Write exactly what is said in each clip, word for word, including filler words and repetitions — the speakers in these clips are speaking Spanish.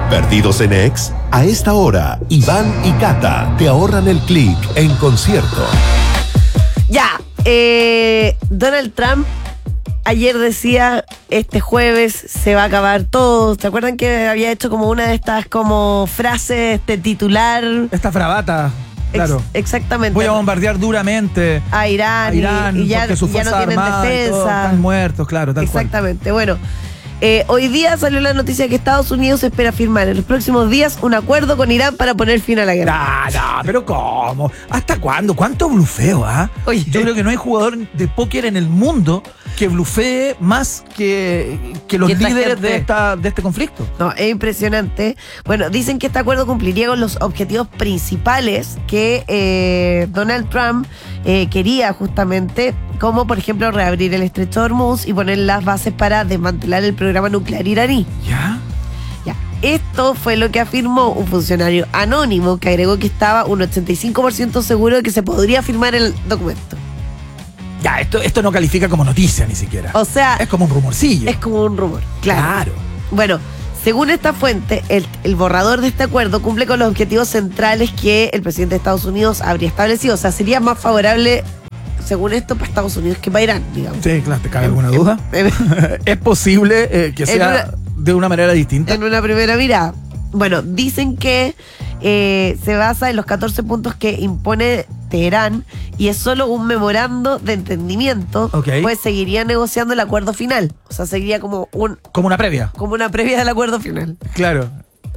¿Perdidos en Ex? A esta hora, Iván y Cata te ahorran el clic en concierto. Ya, eh, Donald Trump ayer decía, este jueves se va a acabar todo. ¿Se acuerdan que había hecho como una de estas como frases de titular? Esta frabata, claro. Ex- exactamente. Voy a bombardear duramente a Irán, a Irán y, y ya, porque sus ya no fuerzas tienen armadas y todo defensa. están muertos, claro, tal cual. Exactamente, bueno. Eh, hoy día salió la noticia que Estados Unidos espera firmar en los próximos días un acuerdo con Irán para poner fin a la guerra. No, no, pero ¿cómo? ¿Hasta cuándo? ¿Cuánto blufeo, ah? Oye. Yo creo que no hay jugador de póker en el mundo que blufee más que, que los Que esta líderes gente. de, esta, de este conflicto. No, es impresionante. Bueno, dicen que este acuerdo cumpliría con los objetivos principales que eh, Donald Trump eh, quería justamente, como por ejemplo reabrir el estrecho de Hormuz y poner las bases para desmantelar el programa nuclear iraní. ¿Ya? Ya. Esto fue lo que afirmó un funcionario anónimo que agregó que estaba un ochenta y cinco por ciento seguro de que se podría firmar el documento. Ya, esto, esto no califica como noticia ni siquiera. O sea, es como un rumorcillo. es como un rumor. Claro. Claro. Bueno, según esta fuente, el, el borrador de este acuerdo cumple con los objetivos centrales que el presidente de Estados Unidos habría establecido. O sea, sería más favorable, según esto, para Estados Unidos que para Irán, digamos. Sí, claro, ¿te cabe alguna duda? En, ¿Es posible eh, que En sea una- de una manera distinta? en una primera mirada. Bueno, dicen que eh, se basa en los catorce puntos que impone Teherán y es solo un memorando de entendimiento, Ok. pues seguiría negociando el acuerdo final. O sea, seguiría como un Como una previa. como una previa del acuerdo final. Claro.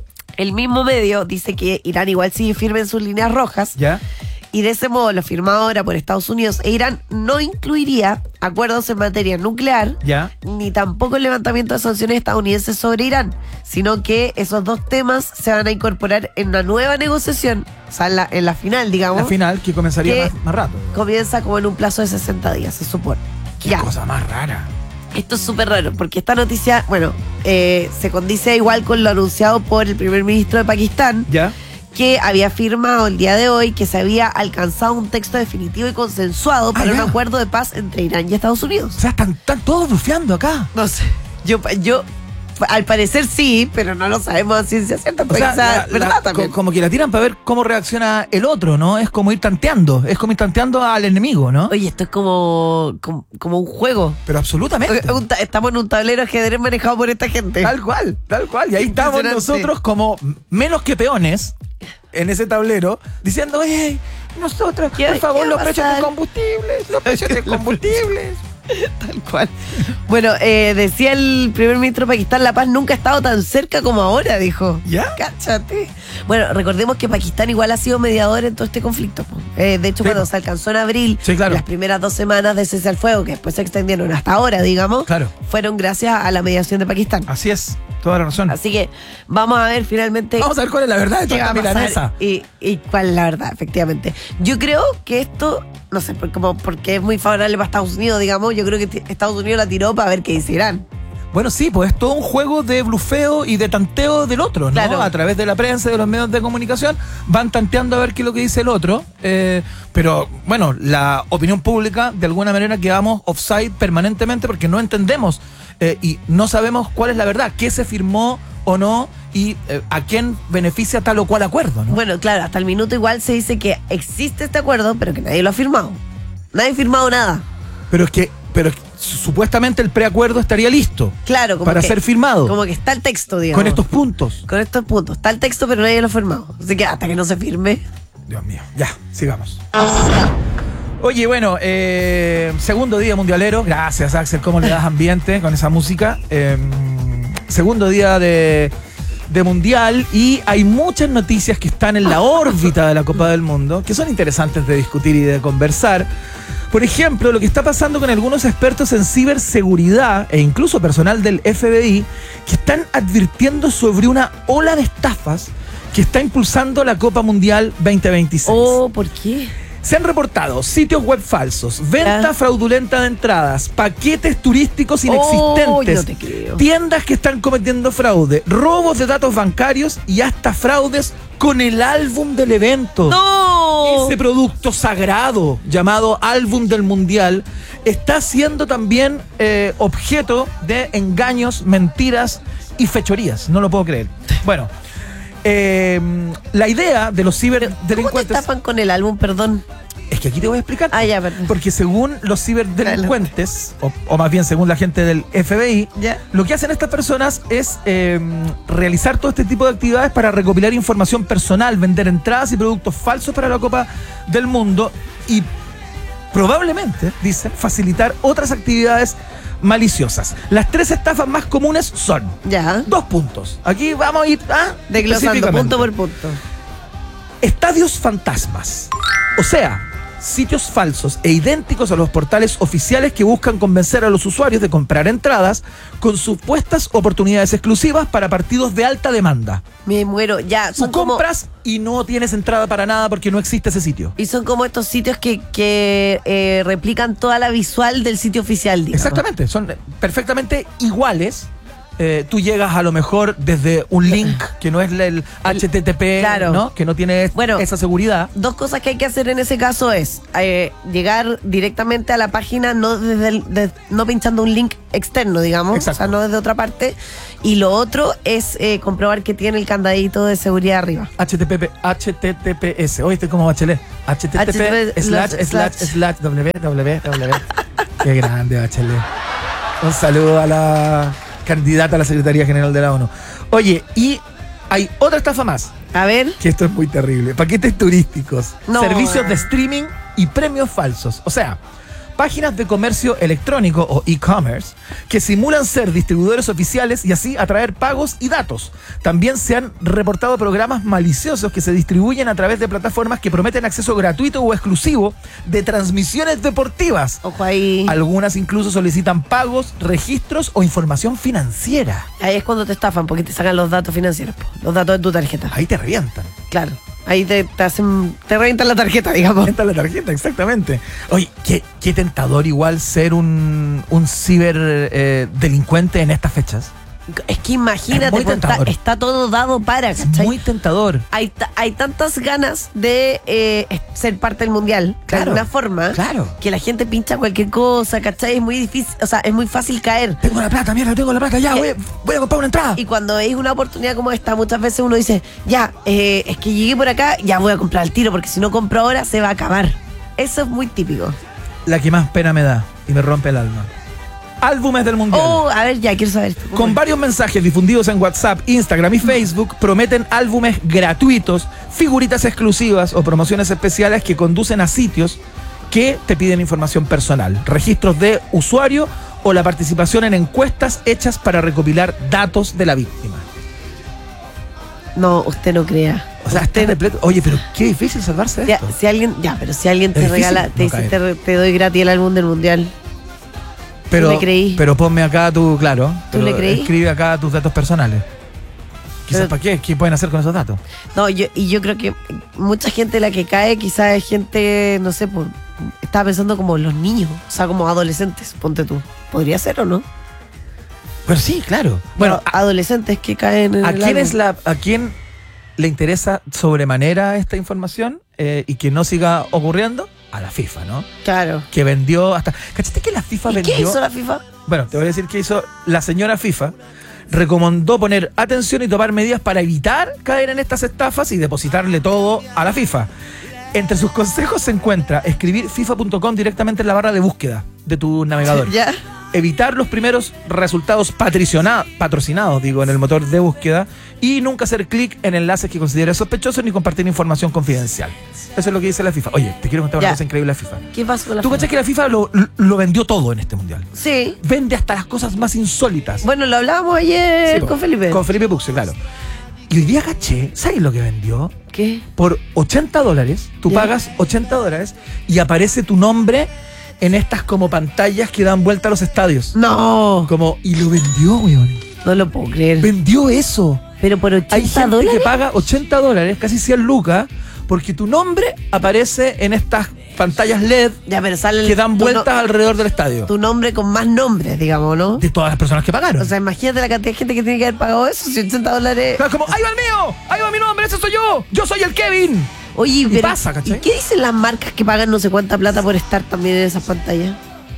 El mismo medio dice que Irán igual sigue firme en sus líneas rojas ¿Ya? y de ese modo lo firmado ahora por Estados Unidos e Irán no incluiría acuerdos en materia nuclear ¿Ya? ni tampoco el levantamiento de sanciones estadounidenses sobre Irán, sino que esos dos temas se van a incorporar en una nueva negociación, o sea, en la, en la final, digamos, La final que comenzaría ¿Qué? más, más rato. comienza como en un plazo de sesenta días, se supone. Qué Ya. cosa más rara. Esto es súper raro, porque esta noticia, bueno, eh, se condice igual con lo anunciado por el primer ministro de Pakistán, ¿Ya? que había firmado el día de hoy que se había alcanzado un texto definitivo y consensuado para Ah, un ya. acuerdo de paz entre Irán y Estados Unidos. O sea, están, están todos blufeando acá. No sé, yo, yo al parecer sí, pero no lo sabemos a ciencia cierta, O porque sea, sea la- verdad la- también. co- como que la tiran para ver cómo reacciona el otro, ¿no? Es como ir tanteando, es como ir tanteando al enemigo, ¿no? Oye, esto es como, como, como un juego. Pero absolutamente. Un ta- Estamos en un tablero de ajedrez manejado por esta gente. Tal cual, tal cual. Y ahí estamos Impresionante. nosotros como menos que peones en ese tablero, diciendo, hey, nosotros, ¿Qué- por favor, qué los va a precios de pasar? combustibles, los precios de combustibles. Tal cual. Bueno, eh, decía el primer ministro de Pakistán, la paz nunca ha estado tan cerca como ahora, dijo. ¿Ya? Cáchate. Bueno, recordemos que Pakistán igual ha sido mediador en todo este conflicto. po. Eh, de hecho, Sí, cuando po. se alcanzó en abril, Sí, claro. las primeras dos semanas de cese al fuego, que después se extendieron hasta ahora, digamos, Claro. fueron gracias a la mediación de Pakistán. Así es, toda la razón. Así que vamos a ver finalmente Vamos a ver cuál es la verdad de qué toda va a esta milanesa. pasar y, y cuál es la verdad, efectivamente. Yo creo que esto, no sé, por- como porque es muy favorable para Estados Unidos, digamos, yo creo que t- Estados Unidos la tiró para ver qué dice Irán. Bueno, sí, pues es todo un juego de blufeo y de tanteo del otro, ¿no? Claro. A través de la prensa y de los medios de comunicación van tanteando a ver qué es lo que dice el otro. eh, pero, bueno, la opinión pública, de alguna manera, quedamos offside permanentemente porque no entendemos eh, y no sabemos cuál es la verdad, qué se firmó o no y eh, a quién beneficia tal o cual acuerdo, ¿no? Bueno, claro, hasta el minuto igual se dice que existe este acuerdo, pero que nadie lo ha firmado. Nadie ha firmado nada. Pero es que, pero es que supuestamente el preacuerdo estaría listo Claro, como para que, ser firmado Como que está el texto, digamos. con estos puntos. Con estos puntos. Está el texto, pero nadie lo ha firmado. Así que hasta que no se firme. Dios mío, ya, sigamos. Oye, bueno, eh, segundo día mundialero. Gracias, Axel, cómo le das ambiente con esa música. Eh, segundo día de, de mundial y hay muchas noticias que están en la órbita de la Copa del Mundo que son interesantes de discutir y de conversar. Por ejemplo, lo que está pasando con algunos expertos en ciberseguridad e incluso personal del F B I que están advirtiendo sobre una ola de estafas que está impulsando la Copa Mundial veinte veintiséis. Oh, ¿por qué? Se han reportado sitios web falsos, venta Ya. fraudulenta de entradas, paquetes turísticos inexistentes, Oh, no te creo. tiendas que están cometiendo fraude, robos de datos bancarios y hasta fraudes con el álbum del evento. ¡No! Ese producto sagrado llamado álbum del mundial está siendo también eh, objeto de engaños, mentiras y fechorías. No lo puedo creer. Bueno, eh, la idea de los ¿Cómo te ciberdelincuentes... estafan con el álbum, perdón? Es que aquí te voy a explicar. Ah, ya, perdón. Porque según los ciberdelincuentes, o, o más bien según la gente del F B I, Ya. lo que hacen estas personas es eh, realizar todo este tipo de actividades para recopilar información personal, vender entradas y productos falsos para la Copa del Mundo y probablemente, dicen, facilitar otras actividades maliciosas. Las tres estafas más comunes son Ya. dos puntos. Aquí vamos a ir a Desglosando punto por punto. estadios fantasmas. O sea, sitios falsos e idénticos a los portales oficiales que buscan convencer a los usuarios de comprar entradas con supuestas oportunidades exclusivas para partidos de alta demanda. Me muero. Ya, Tú son como... compras y no tienes entrada para nada porque no existe ese sitio. Y son como estos sitios que, que eh, replican toda la visual del sitio oficial, digamos. Exactamente, son perfectamente iguales. Eh, tú llegas a lo mejor desde un link que no es el H T T P, Claro. ¿no? Que no tiene Bueno, esa seguridad. Dos cosas que hay que hacer en ese caso es eh, llegar directamente a la página, no desde el- de- no pinchando un link externo, digamos, Exacto. o sea, no desde otra parte. Y lo otro es eh, comprobar que tiene el candadito de seguridad arriba. H T T P, H T T P S. Oye, estoy como Bachelet. H T T P slash slash, slash slash. slash W W W. Qué grande, Bachelet. Un saludo a la candidata a la Secretaría General de la ONU. Oye, y hay otra estafa más, A ver, que esto es muy terrible. Paquetes turísticos, No. servicios de streaming y premios falsos. O sea, páginas de comercio electrónico o e-commerce que simulan ser distribuidores oficiales y así atraer pagos y datos. También se han reportado programas maliciosos que se distribuyen a través de plataformas que prometen acceso gratuito o exclusivo de transmisiones deportivas. ojo ahí. Algunas incluso solicitan pagos, registros o información financiera. Ahí es cuando te estafan, porque te sacan los datos financieros, po, los datos de tu tarjeta. Ahí te revientan. Claro. Ahí te, te hacen, te revientan la tarjeta, digamos. Esta es la tarjeta, exactamente. Oye, qué, qué tentador igual ser un, un ciber eh, delincuente en estas fechas. Es que imagínate, Es muy pues, está, tentador. está todo dado para, Es ¿cachai? muy tentador. Hay, ta- hay tantas ganas de eh, ser parte del mundial, Claro, de alguna forma, claro. que la gente pincha cualquier cosa, ¿cachai? Es muy difícil, o sea, es muy fácil caer. Tengo la plata, mierda, tengo la plata, ya, voy, a- voy a comprar una entrada. Y cuando veis una oportunidad como esta, muchas veces uno dice, ya, eh, es que llegué por acá, ya voy a comprar el tiro, porque si no compro ahora se va a acabar. Eso es muy típico. La que más pena me da y me rompe el alma. Álbumes del mundial. Oh, a ver, ya, quiero saber esto. ¿Cómo Con es? varios mensajes difundidos en WhatsApp, Instagram y Facebook, prometen álbumes gratuitos, figuritas exclusivas o promociones especiales que conducen a sitios que te piden información personal, registros de usuario o la participación en encuestas hechas para recopilar datos de la víctima. No, usted no crea. O sea, está Usted- repleto. Oye, pero qué difícil salvarse de si, esto. si alguien, ya, pero si alguien te Es difícil regala, te no dice, caer. te, te doy gratis el álbum del mundial. Pero, le creí. pero ponme acá tu, claro. ¿Tú pero le creí? Escribe acá tus datos personales. Quizás Pero- para qué, ¿qué pueden hacer con esos datos? No, yo, y yo creo que mucha gente la que cae quizás es gente, no sé, por, estaba pensando como los niños, o sea, como adolescentes, ponte tú. ¿Podría ser o no? Pero sí, claro. Bueno, No, adolescentes que caen en ¿A el quién, álbum. es la, ¿A quién le interesa sobremanera esta información eh, y que no siga ocurriendo? A la FIFA, ¿no? Claro. Que vendió hasta... ¿Cachaste que la FIFA ¿Y vendió? qué hizo la FIFA? Bueno, te voy a decir qué hizo la señora FIFA. Recomendó poner atención y tomar medidas para evitar caer en estas estafas y depositarle todo a la FIFA. Entre sus consejos se encuentra escribir FIFA punto com directamente en la barra de búsqueda de tu navegador. Ya. Evitar los primeros resultados patriciona- patrocinados, digo, en el motor de búsqueda y nunca hacer clic en enlaces que considere sospechosos ni compartir información confidencial. Eso es lo que dice la FIFA. Oye, te quiero contar una Ya. cosa increíble de la FIFA. ¿Qué pasó con la ¿Tú FIFA? cachas que la FIFA lo, lo vendió todo en este mundial? Sí. Vende hasta las cosas más insólitas. Bueno, lo hablábamos ayer Sí, po. con Felipe. Con Felipe Puxo, claro. Y hoy día caché, ¿sabes lo que vendió? ¿Qué? Por ochenta dólares, tú Ya. pagas ochenta dólares y aparece tu nombre en estas como pantallas que dan vuelta a los estadios. No, Como, y lo vendió, weón. no lo puedo creer. Vendió eso. Pero por Hay ochenta gente dólares. que paga ochenta dólares, casi cien lucas, porque tu nombre aparece en estas pantallas L E D Ya, pero sale el- que dan tu vueltas no- alrededor del estadio. tu nombre con más nombres, digamos, ¿no? De todas las personas que pagaron. O sea, imagínate la cantidad de gente que tiene que haber pagado eso, si ochenta dólares. Claro, como, ahí va el mío, ahí va mi nombre, ese soy yo, yo soy el Kevin. Oye, pero, pasa, ¿cachai? ¿y qué dicen las marcas que pagan no sé cuánta plata por estar también en esas pantallas?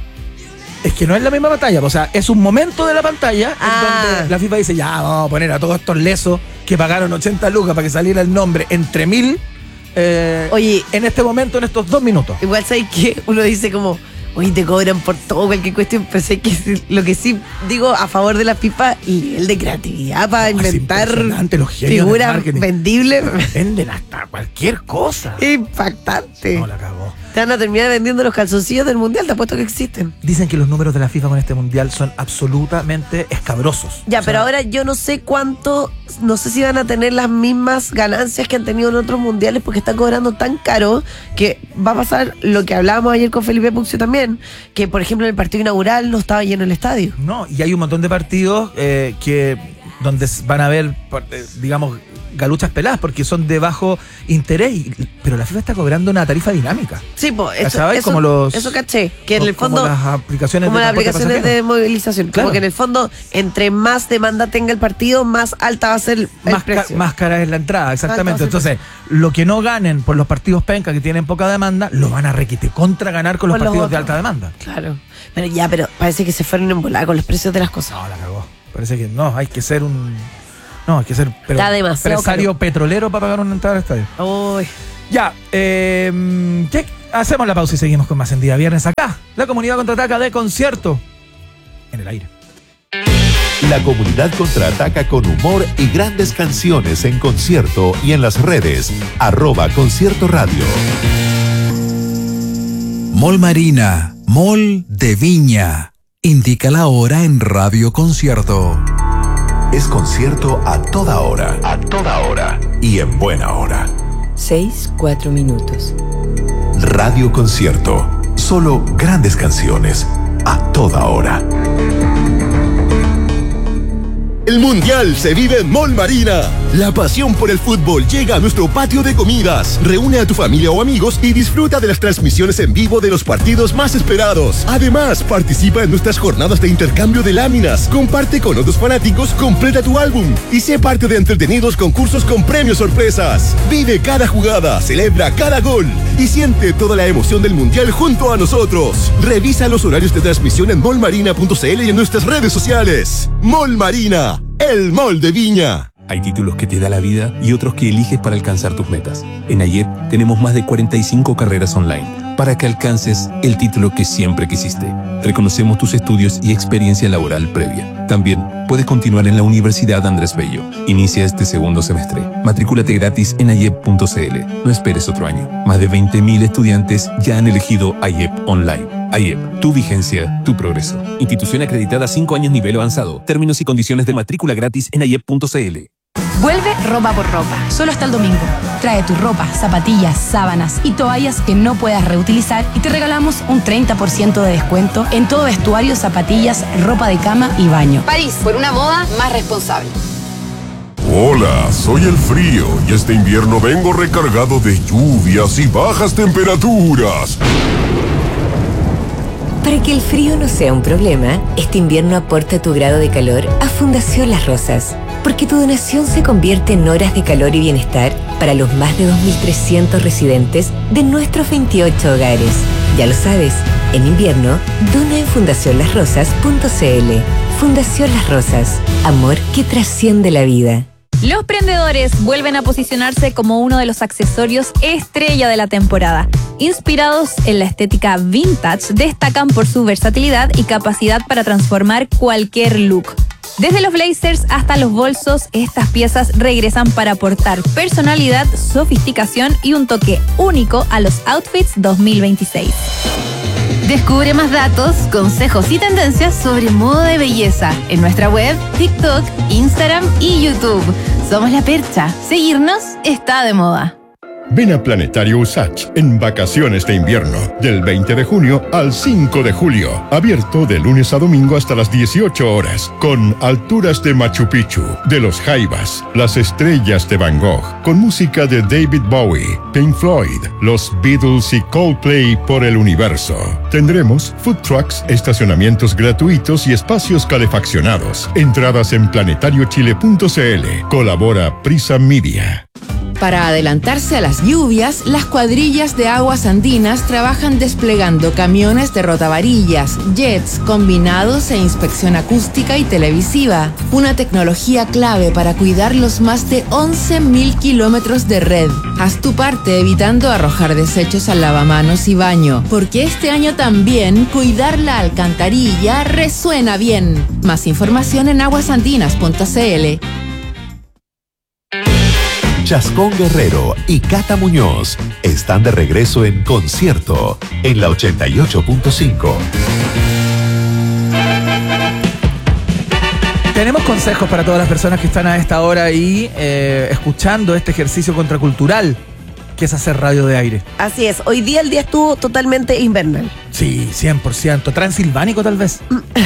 Es que no es la misma pantalla, o sea, es un momento de la pantalla Ah. en donde la FIFA dice, ya, vamos a poner a todos estos lesos que pagaron ochenta lucas para que saliera el nombre entre mil, eh, Oye, en este momento, en estos dos minutos. igual sabes que uno dice como, oye, te cobran por todo, cualquier cuestión, pero sé que lo que sí digo a favor de la FIFA, y el de creatividad para No, es inventar impresionante, los genios del figuras marketing. vendibles. Venden hasta cualquier cosa. Impactante. No, la cagó. Te van a terminar vendiendo los calzoncillos del mundial, te apuesto que existen. Dicen que los números de la FIFA con este mundial son absolutamente escabrosos. Ya, O sea, pero ahora yo no sé cuánto, no sé si van a tener las mismas ganancias que han tenido en otros mundiales, porque están cobrando tan caro que va a pasar lo que hablábamos ayer con Felipe Puccio también, que por ejemplo en el partido inaugural no estaba lleno el estadio. No, y hay un montón de partidos eh, que donde van a haber, eh, digamos, galuchas peladas porque son de bajo interés, y- pero la FIFA está cobrando una tarifa dinámica. Sí, pues eso, ¿Sabes? eso, Como los- eso caché, que en el como fondo... las aplicaciones Como de las transporte aplicaciones pasajero. de movilización. Claro. Como que en el fondo, entre más demanda tenga el partido, más alta va a ser el, el Más, ca- precio. más cara es la entrada, exactamente. Alta va a ser Entonces, lo que no ganen por los partidos penca que tienen poca demanda, lo van a requite contra ganar con los Con los partidos de otros. alta demanda. Claro. Pero ya, pero parece que se fueron en volada con los precios de las cosas. No, la cagó. Parece que no, hay que ser un. No, hay que ser pero, Está demasiado empresario caro. petrolero para pagar una entrada al estadio. Uy. Ya, eh, ¿qué? Hacemos la pausa y seguimos con más en Día Viernes acá. La comunidad contraataca de concierto. En el aire. La comunidad contraataca con humor y grandes canciones en concierto y en las redes. Arroba Concierto Radio. Mall Marina, Mall de Viña. Indica la hora en Radio Concierto. Es concierto a toda hora. A toda hora. Y en buena hora. Seis, cuatro minutos. Radio Concierto. Solo grandes canciones. A toda hora. El Mundial se vive en Mall Marina. La pasión por el fútbol llega a nuestro patio de comidas. Reúne a tu familia o amigos y disfruta de las transmisiones en vivo de los partidos más esperados. Además, participa en nuestras jornadas de intercambio de láminas. Comparte con otros fanáticos, completa tu álbum y sé parte de entretenidos concursos con premios sorpresas. Vive cada jugada, celebra cada gol y siente toda la emoción del Mundial junto a nosotros. Revisa los horarios de transmisión en mall marina punto c l y en nuestras redes sociales. Mall Marina, el mall de Viña. Hay títulos que te da la vida y otros que eliges para alcanzar tus metas. En AYEP tenemos más de cuarenta y cinco carreras online para que alcances el título que siempre quisiste. Reconocemos tus estudios y experiencia laboral previa. También puedes continuar en la Universidad Andrés Bello. Inicia este segundo semestre. Matrículate gratis en ayep punto c l. No esperes otro año. Más de veinte mil estudiantes ya han elegido AYEP Online. AYEP, tu vigencia, tu progreso. Institución acreditada cinco años nivel avanzado. Términos y condiciones de matrícula gratis en ayep punto c l. Vuelve Ropa por Ropa, solo hasta el domingo. Trae tu ropa, zapatillas, sábanas y toallas que no puedas reutilizar y te regalamos un treinta por ciento de descuento en todo vestuario, zapatillas, ropa de cama y baño. París, por una moda más responsable. Hola, soy el frío y este invierno vengo recargado de lluvias y bajas temperaturas. Para que el frío no sea un problema, este invierno aporta tu grado de calor a Fundación Las Rosas, porque tu donación se convierte en horas de calor y bienestar para los más de dos mil trescientos residentes de nuestros veintiocho hogares. Ya lo sabes, en invierno, dona en fundación las rosas punto c l. Fundación Las Rosas, amor que trasciende la vida. Los prendedores vuelven a posicionarse como uno de los accesorios estrella de la temporada. Inspirados en la estética vintage, destacan por su versatilidad y capacidad para transformar cualquier look. Desde los blazers hasta los bolsos, estas piezas regresan para aportar personalidad, sofisticación y un toque único a los outfits dos mil veintiséis. Descubre más datos, consejos y tendencias sobre moda de belleza en nuestra web, TikTok, Instagram y YouTube. Somos La Percha. Seguirnos está de moda. Ven a Planetario Usach en vacaciones de invierno, del veinte de junio al cinco de julio. Abierto de lunes a domingo hasta las dieciocho horas, con alturas de Machu Picchu, de los Jaivas, las estrellas de Van Gogh, con música de David Bowie, Pink Floyd, los Beatles y Coldplay por el universo. Tendremos food trucks, estacionamientos gratuitos y espacios calefaccionados. Entradas en planetario chile punto c l. Colabora Prisa Media. Para adelantarse a las lluvias, las cuadrillas de aguas andinas trabajan desplegando camiones de rotavarillas, jets, combinados e inspección acústica y televisiva. Una tecnología clave para cuidar los más de once mil kilómetros de red. Haz tu parte evitando arrojar desechos al lavamanos y baño, porque este año también cuidar la alcantarilla resuena bien. Más información en aguasandinas punto c l. Chascón Guerrero y Cata Muñoz están de regreso en concierto en la ochenta y ocho punto cinco. Tenemos consejos para todas las personas que están a esta hora ahí eh, escuchando este ejercicio contracultural que es hacer radio de aire. Así es, hoy día el día estuvo totalmente invernal. Sí, cien por ciento. Transilvánico tal vez.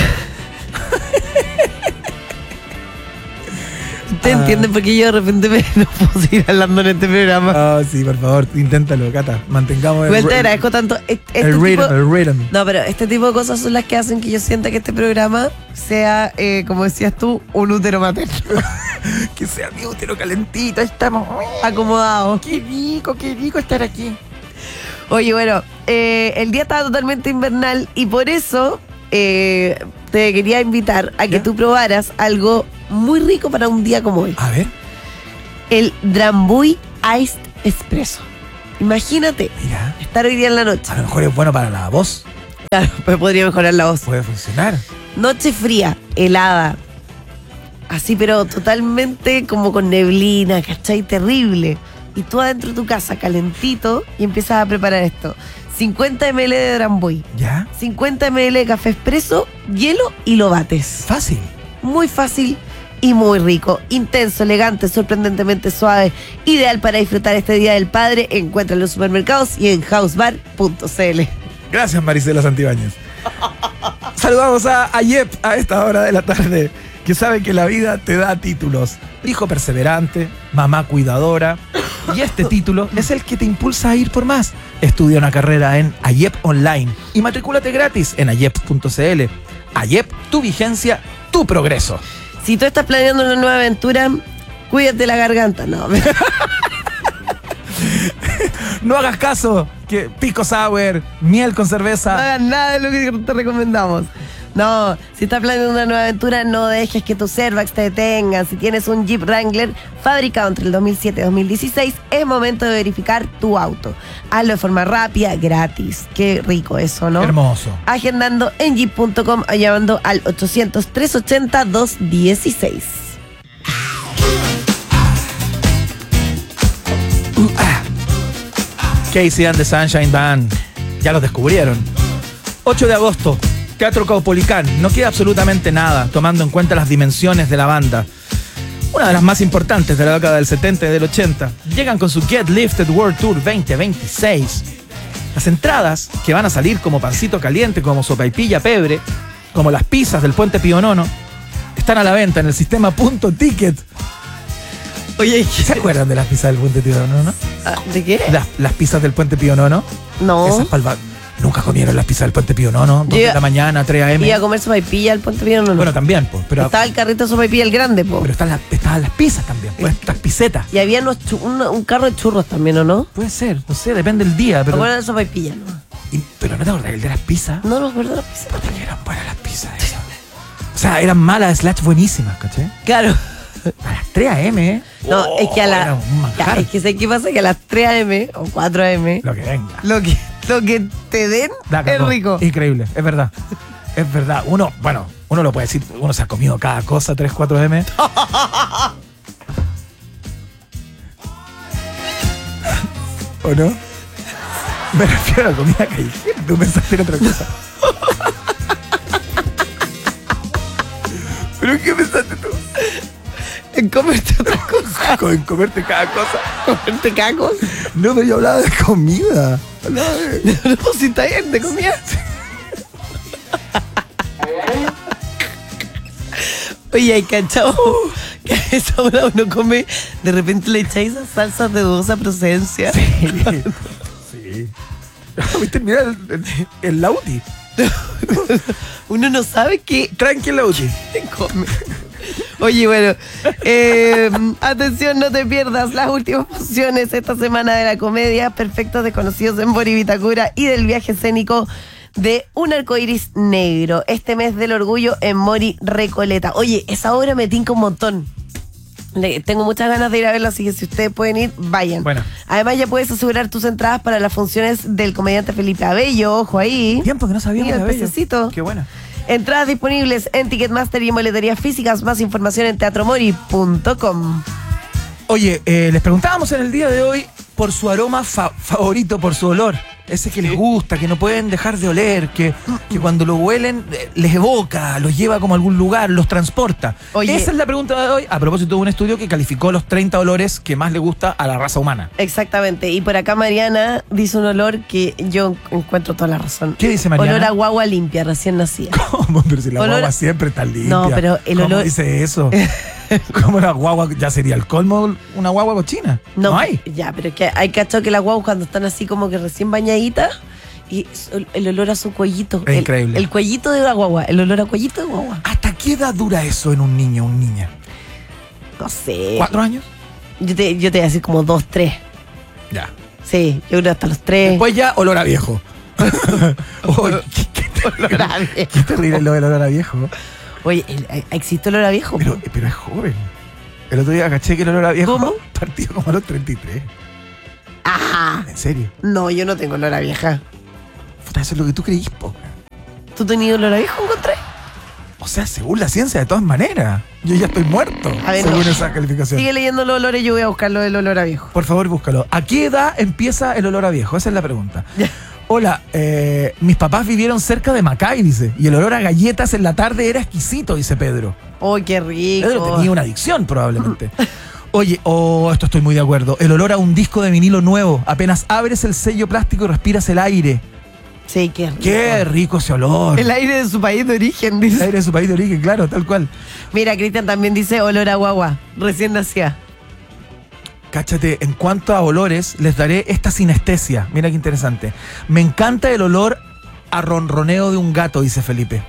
¿Te ah. entiendes? Porque yo de repente me, no puedo seguir hablando en este programa. Ah, sí, por favor, inténtalo, Cata. Mantengamos el... Igual te agradezco tanto. Este el rhythm, tipo, el rhythm. No, pero este tipo de cosas son las que hacen que yo sienta que este programa sea, eh, como decías tú, un útero materno. Que sea mi útero calentito, estamos acomodados. Qué rico, qué rico estar aquí. Oye, bueno, eh, el día estaba totalmente invernal y por eso eh, te quería invitar a que ¿Ya? tú probaras algo muy rico para un día como hoy. A ver. El Drambuie Iced Espresso. Imagínate, Mira. estar hoy día en la noche. A lo mejor es bueno para la voz. Claro, pues podría mejorar la voz. Puede funcionar. Noche fría, helada. Así, pero totalmente como con neblina, ¿cachai? Terrible. Y tú adentro de tu casa, calentito, y empiezas a preparar esto. cincuenta mililitros de Drambuie. ¿Ya? cincuenta mililitros de café expreso, hielo y lo bates. Fácil. Muy fácil y muy rico. Intenso, elegante, sorprendentemente suave. Ideal para disfrutar este Día del Padre. Encuentra en los supermercados y en housebar punto c l. Gracias, Marisela Santibáñez. Saludamos a Ayep a esta hora de la tarde, que sabe que la vida te da títulos. Hijo perseverante, mamá cuidadora. Y este título es el que te impulsa a ir por más. Estudia una carrera en Ayep Online y matricúlate gratis en ayep punto c l. Ayep, tu vigencia, tu progreso. Si tú estás planeando una nueva aventura, cuídate la garganta. No, no hagas caso que pisco sour, miel con cerveza. No hagas nada de lo que te recomendamos. No, si estás planeando una nueva aventura, no dejes que tus airbags te detengan. Si tienes un Jeep Wrangler fabricado entre el dos mil siete y dos mil dieciséis, es momento de verificar tu auto. Hazlo de forma rápida, gratis. Qué rico eso, ¿no? Hermoso. Agendando en jeep punto com o llamando al ochocientos, trescientos ochenta, doscientos dieciséis. Uh, ah. Casey and the Sunshine Band. Ya los descubrieron. ocho de agosto. Teatro Caupolicán. No queda absolutamente nada, tomando en cuenta las dimensiones de la banda. Una de las más importantes de la década del setenta y del ochenta. Llegan con su Get Lifted World Tour veinte veintiséis. Las entradas, que van a salir como pancito caliente, como sopaipilla pebre, como las pizzas del Puente Pío Nono, están a la venta en el sistema Punto Ticket. Oye, ¿se acuerdan de las pizzas del Puente Pío Nono? ¿De qué? Las, las pizzas del Puente Pío Nono. No. Esas palva... Nunca comieron las pizzas del Puente Pío Nono, dos de la mañana, tres a eme. Iba a comer sopaipilla al Puente Pío Nono. Bueno, también, pues. Pero estaba el carrito de sopaipilla el grande, pues. Pero estaban las, estaban las pizzas también, pues, las picetas. Y había unos chu- un, un carro de churros también, ¿o no? Puede ser, no sé, depende del día. Pero bueno, de sopaipilla, ¿no? Y, pero no te acordás el de las pizzas. No, no me acuerdo de las pizzas. Porque eran buenas las pizzas esas. O sea, eran malas, slash buenísimas, ¿caché? Claro. A las tres a eme, ¿eh? No, oh, es que a la. Ya, es que sé qué pasa que a las tres a eme o cuatro a eme. Lo que venga. Lo que, lo que te den es rico. Increíble, es verdad. Es verdad. Uno, bueno, uno lo puede decir, uno se ha comido cada cosa, tres, cuatro eme. ¿O no? Me refiero a la comida callejera. Tú pensaste en otra cosa. ¿Pero qué pensaste tú? En comerte otra cosa. En comerte cada cosa. ¿Comerte cada cosa? No, pero yo hablaba de comida. Hablaba de... No, si está bien, de comida. Oye, hay cachao. Que a esa hora uno come, de repente le echáis esas salsas de dudosa procedencia. Sí. Sí. ¿Viste? Mira el, el, el Lauti. Uno no sabe qué. Tranqui, Lauti. Come. Oye, bueno, eh, atención, no te pierdas las últimas funciones esta semana de la comedia Perfectos Desconocidos en Mori Vitacura y del viaje escénico de Un arcoíris negro. Este mes del orgullo en Mori Recoleta. Oye, esa obra me tinca un montón. Le, tengo muchas ganas de ir a verla, así que si ustedes pueden ir, vayan. Bueno. Además, ya puedes asegurar tus entradas para las funciones del comediante Felipe Abello. Ojo ahí. Tiempo que no sabía. Mira el Abello. pececito. Qué buena. Entradas disponibles en Ticketmaster y en boleterías físicas. Más información en teatromori punto com. Oye, eh, les preguntábamos en el día de hoy por su aroma fa- favorito, por su olor. Ese que les gusta, que no pueden dejar de oler, que, que cuando lo huelen eh, les evoca, los lleva como a algún lugar, los transporta. Oye. Esa es la pregunta de hoy, a propósito de un estudio que calificó los treinta olores que más le gusta a la raza humana. Exactamente. Y por acá Mariana dice un olor que yo encuentro toda la razón. ¿Qué dice Mariana? Olor a guagua limpia, recién nacida. ¿Cómo? Pero si la Olor- guagua siempre está limpia. No, pero el ¿Cómo olor- dice eso? ¿Cómo la guagua? Ya sería el colmo una guagua cochina. No, No hay. Ya, pero es que hay cacho que las guaguas cuando están así como que recién bañaditas y el- el olor a su cuellito. Es el, increíble. El cuellito de la guagua, el olor a cuellito de guagua. ¿Hasta qué edad dura eso en un niño o una niña? No sé. ¿Cuatro años? Yo te, yo te voy a decir como dos, tres. Ya. Sí, yo creo hasta los tres. Después ya olor a viejo. Oye, qué, qué terrible, Olor a viejo. qué terrible lo del olor a viejo. Oye, el- el- ¿existe olor a viejo? Pero, pero es joven. El otro día caché que el olor a viejo ¿Cómo? partió como a los treinta y tres. Ajá. ¿En serio? No, yo no tengo olor a vieja. Puta, eso es lo que tú creís, po. ¿Tú tenías olor a viejo, encontré? O sea, según la ciencia, de todas maneras. Yo ya estoy muerto, A ver, según no. esa calificación. Sigue leyendo los olores, yo voy a buscar lo del olor a viejo. Por favor, búscalo. ¿A qué edad empieza el olor a viejo? Esa es la pregunta. Hola, eh, mis papás vivieron cerca de Macay, dice. Y el olor a galletas en la tarde era exquisito, dice Pedro. ¡Oh, qué rico! Pedro tenía una adicción, probablemente. Oye, oh, esto estoy muy de acuerdo. El olor a un disco de vinilo nuevo. Apenas abres el sello plástico y respiras el aire. Sí, qué rico. Qué rico ese olor. El aire de su país de origen, El dice. aire de su país de origen, claro, tal cual. Mira, Cristian también dice olor a guagua, recién nacida. Cáchate, en cuanto a olores, les daré esta sinestesia. Mira qué interesante. Me encanta el olor a ronroneo de un gato, dice Felipe.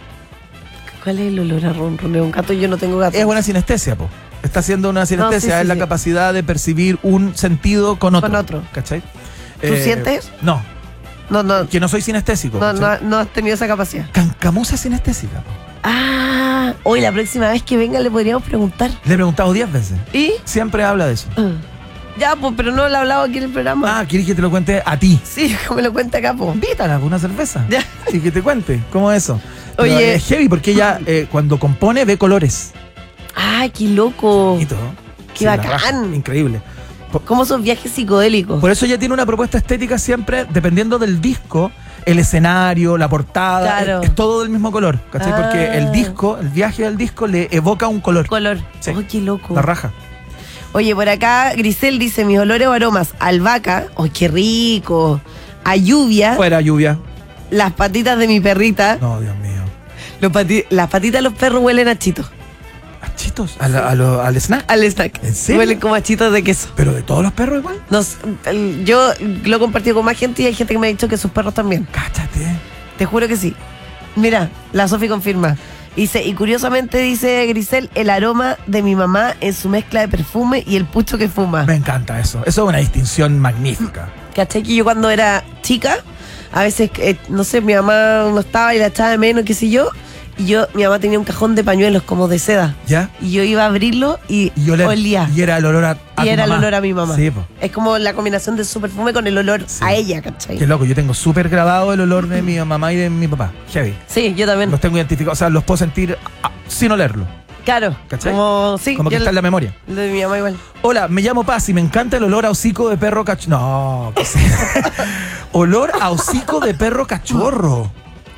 ¿Cuál es el olor a ronroneo? Un gato, yo no tengo gato. Es una sinestesia, po. Está haciendo una sinestesia, sí, sí, es la sí. capacidad de percibir un sentido con otro. Con otro. ¿Cachai? ¿Tú sientes? No, No, no, que no soy sinestésico. no, ¿cachai? no, no has tenido esa capacidad. Cancamusa es sinestésica, po. Ah, hoy la próxima vez que venga le podríamos preguntar. Le he preguntado diez veces. ¿Y? Siempre habla de eso. Ya, pues, pero no lo he hablado aquí en el programa. Ah, ¿quieres que te lo cuente a ti? Sí, que me lo cuente acá, pues. Invítala, una cerveza. Ya. Y que te cuente. ¿Cómo es eso? Pero Oye. es heavy porque ella eh, cuando compone ve colores. Ay, qué loco. Y todo. Qué la bacán. raja. Increíble. Por, ¿Cómo son viajes psicodélicos? por eso ella tiene una propuesta estética siempre, dependiendo del disco, el escenario, la portada, Claro. es, es todo del mismo color. ¿Cachai? Ah. Porque el disco, el viaje del disco le evoca un color. Color. Sí. Ay, qué loco. La raja. Oye, por acá Grisel dice, mis olores o aromas, albahaca, ¡ay, qué rico! A lluvia, Fuera lluvia. las patitas de mi perrita, No, Dios mío. los pati- las patitas de los perros huelen a chitos, ¿A chitos? ¿A la- a lo- ¿Al snack? al snack. ¿En serio? Huelen como a chitos de queso. ¿Pero de todos los perros igual? Nos- el- yo lo he compartido con más gente y hay gente que me ha dicho que sus perros también. Cáchate. Te juro que sí. Mira, la Sofi confirma. Dice, y curiosamente dice Grisel, el aroma de mi mamá en su mezcla de perfume y el pucho que fuma. Me encanta eso. Eso es una distinción magnífica. ¿Cachai? Que yo cuando era chica, a veces, eh, no sé, mi mamá no estaba y la echaba de menos, qué sé yo, y yo, mi mamá tenía un cajón de pañuelos como de seda, ¿Ya? y yo iba a abrirlo y, Y, oler- olía. y era el olor a, a Y tu era el mamá. olor a mi mamá. Sí, po. Es como la combinación de su perfume con el olor Sí. a ella, ¿cachai? Qué loco, yo tengo súper grabado el olor de mi mamá y de mi papá. Heavy. Sí, yo también. Los tengo identificados, o sea, los puedo sentir ah, sin olerlo. Claro. ¿Cachai? Como, sí, Como que yo está en la memoria. el de mi mamá igual. Hola, me llamo Paz y me encanta el olor a hocico de perro cachorro. No, ¿qué es eso? Olor a hocico de perro cachorro.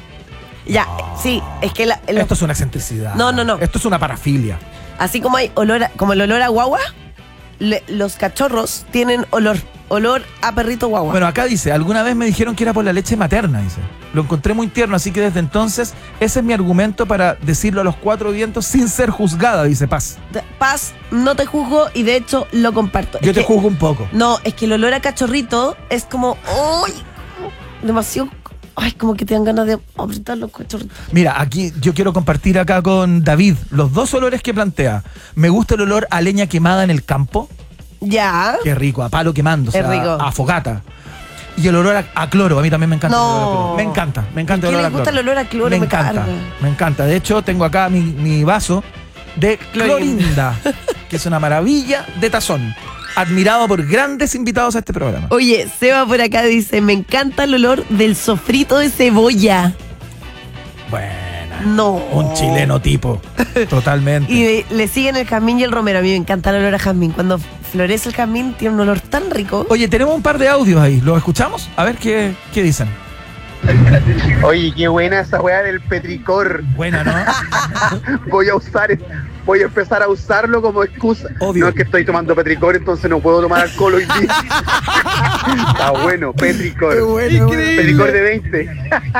Ya, sí, es que la- lo- Esto es una excentricidad. No, no, no. Esto es una parafilia. así como hay olor, a- como el olor a guagua, le- los cachorros tienen olor, olor a perrito guagua. Bueno, acá dice, alguna vez me dijeron que era por la leche materna, dice. Lo encontré muy tierno, así que desde entonces ese es mi argumento para decirlo a los cuatro vientos sin ser juzgada, dice Paz. De- Paz, no te juzgo y de hecho lo comparto. Yo Es te que- juzgo un poco. No, es que el olor a cachorrito es como, ¡uy! Demasiado Ay, como que te dan ganas de apretar los cachorritos. Mira, aquí yo quiero compartir acá con David los dos olores que plantea. Me gusta el olor a leña quemada en el campo. Ya. Qué rico, a palo quemando, o sea, Es rico. a fogata. Y el olor a, a cloro, a mí también me encanta. No. El olor a cloro. Me encanta, me encanta ¿Por el qué olor le a cloro. gusta el olor a cloro? Me Me encanta, carga. me encanta. De hecho, tengo acá mi, mi vaso de Clorinda, que es una maravilla de tazón. Admirado por grandes invitados a este programa. Oye, Seba por acá dice, me encanta el olor del sofrito de cebolla. Buena. No. Un chileno tipo. Totalmente. Y de- le siguen el jazmín y el romero. A mí me encanta el olor a jazmín. Cuando florece el jazmín tiene un olor tan rico. Oye, tenemos un par de audios ahí. ¿Los escuchamos? A ver qué, qué dicen. Oye, qué buena esa weá del petricor. Buena, ¿no? Voy a usar, voy a empezar a usarlo como excusa. Obvio. No es que estoy tomando petricor, entonces no puedo tomar alcohol hoy día. Está bueno, petricor. Qué bueno, Increíble. Petricor de veinte.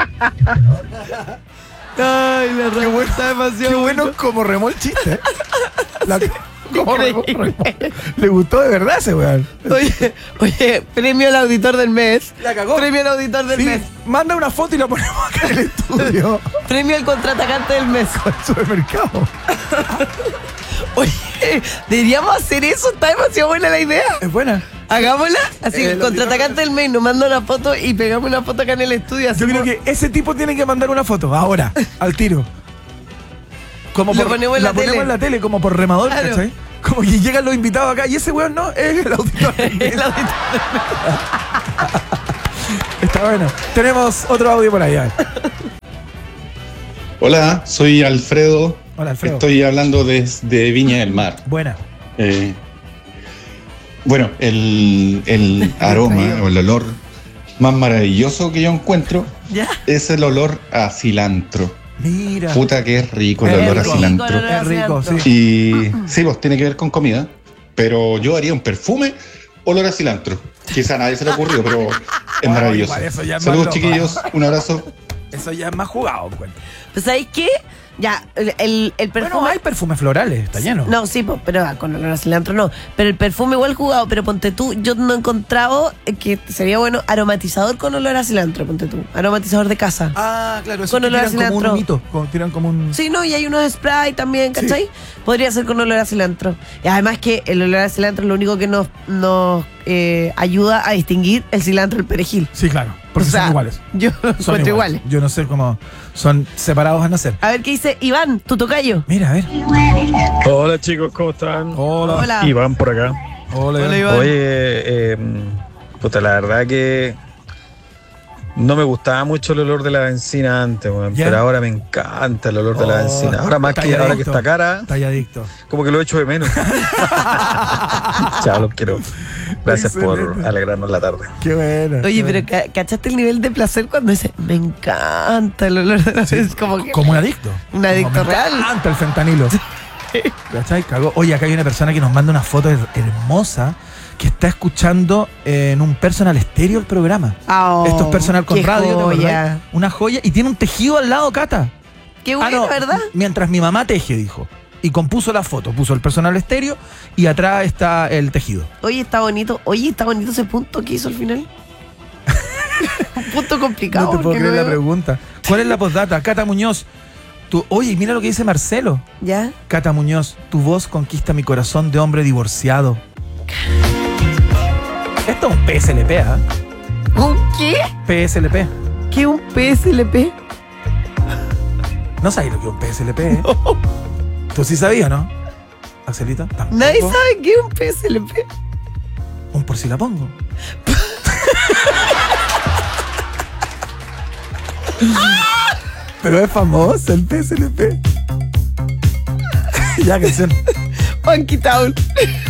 Ay, la Qué bueno, está demasiado qué bueno como remó el chiste. ¿eh? La- como remó, remó. Le gustó de verdad ese weón. Oye, oye, premio al auditor del mes. La cagó. Premio al auditor del Sí, mes. manda una foto y la ponemos acá en el estudio. Premio al contraatacante del mes. Al supermercado. Oye, deberíamos hacer eso. Está demasiado buena la idea. Es buena. Hagámosla. Así, El el contraatacante del mes nos manda una foto y pegamos una foto acá en el estudio. Yo hacemos- creo que ese tipo tiene que mandar una foto, ahora, al tiro. Como Lo por, ponemos en la la ponemos tele. en la tele, como por remador, Claro. ¿cachai? Como que llegan los invitados acá y ese weón no, es el auditor. El auditor. Está bueno. Tenemos otro audio por allá. Hola, soy Alfredo. Hola, Alfredo. Estoy hablando desde Viña del Mar. Buena. Eh, bueno, el, el aroma o el olor más maravilloso que yo encuentro ¿Ya? es el olor a cilantro. Mira. Puta que es rico el Es olor a rico, cilantro. el olor a Es rico, cilantro. sí. Y sí, pues tiene que ver con comida, pero yo haría un perfume olor a cilantro. Quizá a nadie se le ocurrió, pero es maravilloso. igual eso ya es más Saludos, loco. chiquillos, un abrazo. Eso ya es más jugado, pues. Pues, ¿sabéis qué? Ya, el, el, el perfume. Bueno, hay perfumes florales, está lleno. No, sí, po, pero ah, con olor a cilantro no. Pero el perfume igual jugado, pero ponte tú, yo no he encontrado eh, que sería bueno aromatizador con olor a cilantro, ponte tú. Aromatizador de casa. Ah, claro, eso Con que olor a tiran como cilantro. un mito, como, tiran como un... Sí, no, y hay unos spray también, ¿cachai? Podría ser con olor a cilantro. Y además que el olor a cilantro es lo único que nos, nos eh, ayuda a distinguir el cilantro del perejil. Sí, claro, porque O sea, son iguales. Yo los Son encuentro iguales. Yo no sé cómo son separados a nacer. A ver qué dice Iván, tu tocayo. Mira, a ver. Hola chicos, ¿cómo están? Hola. Hola. Iván por acá. Hola, Hola, Iván. Iván. Oye, eh, puta, la verdad que no me gustaba mucho el olor de la benzina antes, weón, ¿Ya? pero ahora me encanta el olor de la Oh, benzina. Ahora más que está ahora que adicto. está cara, Está ya adicto. como que lo echo de menos. Chao, los quiero. Gracias por Excelente. alegrarnos la tarde. Qué bueno. Oye, qué pero bueno. ca- ¿cachaste el nivel de placer cuando dice, me encanta el olor de la es como que Como un adicto. un adicto Como me real? encanta el fentanilo. ¿Cachai? Cagó. Oye, acá hay una persona que nos manda una foto her- hermosa que está escuchando en un personal estéreo el programa. Oh, Esto es personal con qué radio, ¿te acordás? joya. Una joya y tiene un tejido al lado, Cata. Qué Ah, bueno, no, ¿verdad? mientras mi mamá teje, dijo. Y compuso la foto, puso el personal estéreo y atrás está el tejido. Oye, está bonito. Oye, está bonito ese punto que hizo al final. Un punto complicado. No te puedo porque creer la veo- pregunta. ¿Cuál es la postdata? Cata Muñoz. Tu, oye, mira lo que dice Marcelo. ¿Ya? Cata Muñoz, tu voz conquista mi corazón de hombre divorciado. Esto es un P S L P, ¿ah? ¿Un qué? P S L P. ¿Qué un P S L P? No sabes lo que es un P S L P, ¿eh? Tú sí sabías, ¿no? Axelita. ¿Tampoco? Nadie sabe qué es un P S L P. Un por si la pongo. Pero es famoso el P S L P. Ya, canción. Funky Town.